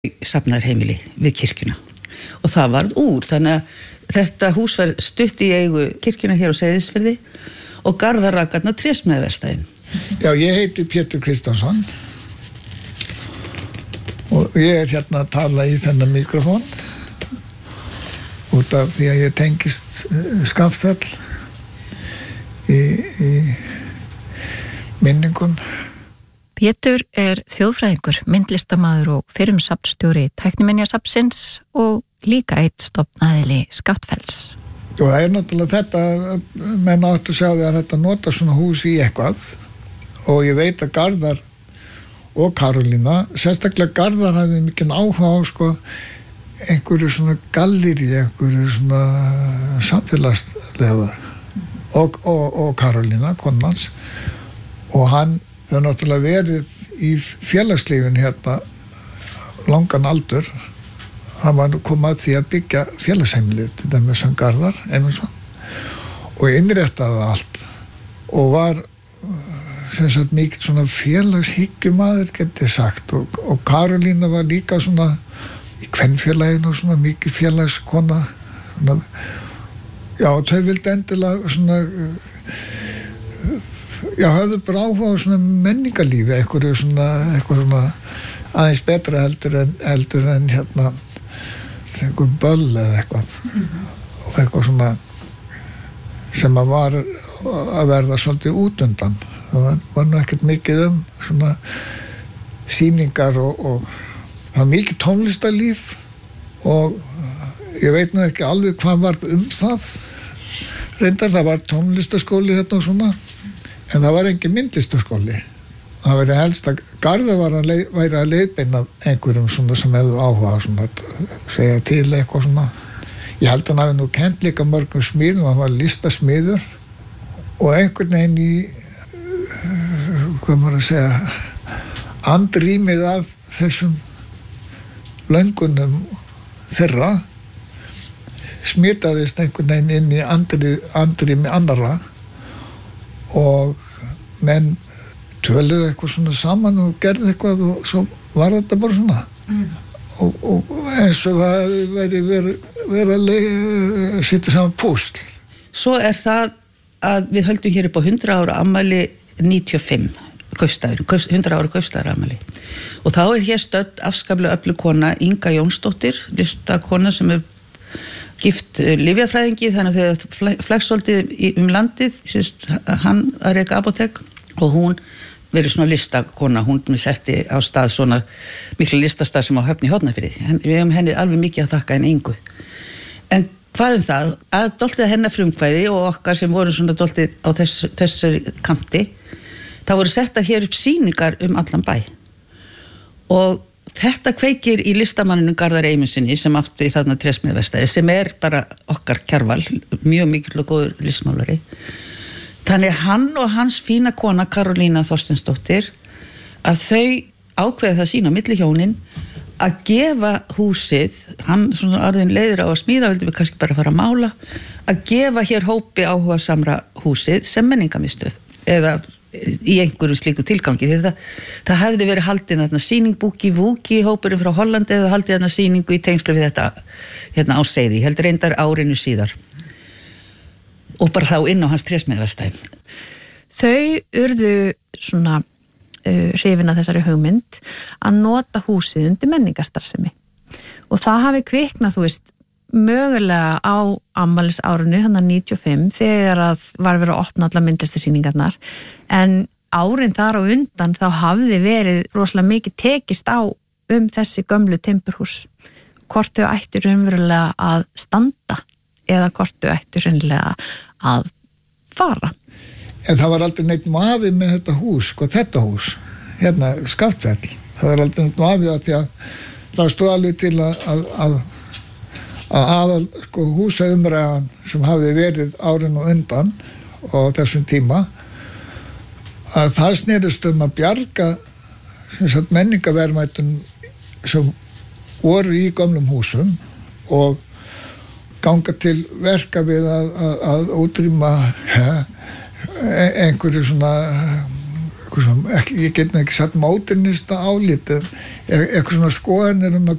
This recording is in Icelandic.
safnaðarheimili við kirkjuna og það varð úr, þannig að þetta hús var stutt í eigu kirkjuna hér á Seyðisfirði og garðarakarnar trésmíðaverkstæðin. Já, ég heiti Pétur Kristjánsson og ég hérna að tala í þennan mikrofón út af því að ég tengist Skaftfell í minningum. Pétur þjóðfræðingur, myndlistamaður og fyrirmsafnstjóri Tækniminjasafnsins og líka eitt stofnaðili Skaftfells. Og það náttúrulega þetta, menn áttu að sjá því að þetta nota svona hús í eitthvað og ég veit að Garðar og Karolína, sérstaklega Garðar hafði mikið áhuga á einhverju svona galleri, einhverju svona samfélagslega og Karolína, konans, og hann hefur náttúrulega verið í félagslífin hérna langan aldur. Hann var komið að því að byggja félagsheimilið til dæmis hann Garðar Eymundsson og innréttaði allt og var sem sagt mikið svona félagshyggjumaður geti sagt og Karolína var líka svona í kvenfélaginu og svona mikið félagskona svona, já, þau vildi endilega svona já, höfðu bara áhuga á svona menningarlífi eitthvað svona aðeins betra heldur en hérna einhver böll eða eitthvað og eitthvað svona sem að var að verða svolítið út undan. Það var nú ekkert mikið svona sýningar og það var mikið tónlistarlíf og ég veit nú ekki alveg hvað var það. Reyndar það var tónlistarskóli hérna og svona en það var engin myndlistarskóli. Það verið helst að Garðar væri að leiðbeina einhverjum svona sem hefðu áhuga svona að segja til eitthvað svona. Ég held að hann hafi nú kennt líka mörgum smíðum, hann var listasmíður og einhvern veginn í, hvað maður að segja, andrýmið af þessum löngunum þeirra smitaðist einhvern veginn inn í andrými annarra og menn töluðu eitthvað svona saman og gerði eitthvað og svo var þetta bara svona og eins og það verið að setja saman púsl. Svo það að við höldum hér upp á 100 ára afmæli 95 kaupstaðurinn, 100 ára kaupstaðarafmæli og þá hér stödd afskaplega öflug kona Inga Jónsdóttir, listakona sem gift lyfjafræðingi þannig að þau flækst svolítið landið, hann að reka apótek og hún verið svona listakona, hún setti á stað svona miklu listastað sem á Höfn í Hornafirði. Við hefum henni alveg mikið að þakka en engu. En hvað það? Að dálítið hennar frumkvæði og okkar sem voru svona dálítið á þessari kanti, það voru setta hér upp sýningar allan bæ. Og þetta kveikir í listamanninum Garðar Eymundssoni sem átti þarna trésmíðaverkstæði sem bara okkar Kjarval, mjög mikill og góður listmálari. Þannig hann og hans fína kona Karolína Þorsteinsdóttir að þau ákveða það sín á milli hjónin að gefa húsið, hann svona orðin leiður á að smíða, vildi við kannski bara fara að mála, að gefa hér hópi áhuga samra húsið sem menningarmiðstöð eða í einhverjum slíku tilgangi því það hefði verið haldin þarna sýning Búki hópurinn frá Hollandi eða haldið þarna sýningu í tengslu við þetta hérna á Seyði, heldur reyndar árinu síðar. Og bara þá inn á hans trésmíðaverkstæði. Þau urðu svona hrifin af þessari hugmynd að nota húsið undir menningarstarfsemi. Og það hafi kviknað, þú veist, mögulega á afmælisárinu, hann 95, þegar að var verið að opna allar myndlistasýningarnar. En árin þar á undan þá hafði verið rosalega mikið tekist á þessi gömlu timburhús. Hvort þau ættu raunverulega að standa eða hvort þau ættu raunverulega að fara. En það var aldrei neitt mafi með þetta hús, þetta hús, hérna Skaftfell. Það var aldrei neitt mafi að því að það stóð alveg til að húsaumræðan sem hafði verið árin og undan og þessum tíma að það snerist að bjarga menningarverðmætum sem voru í gömlum húsum og ganga til verka við að útrýma einhverju svona ég get nú ekki satt móternista álít eitthvað svona skoðanir að